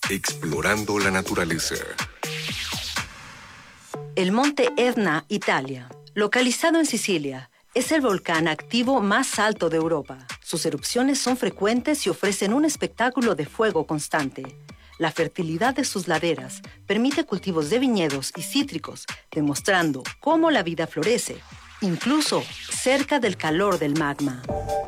Explorando la naturaleza. El monte Etna, Italia, localizado en Sicilia, es el volcán activo más alto de Europa. Sus erupciones son frecuentes y ofrecen un espectáculo de fuego constante. La fertilidad de sus laderas permite cultivos de viñedos y cítricos, demostrando cómo la vida florece, incluso cerca del calor del magma.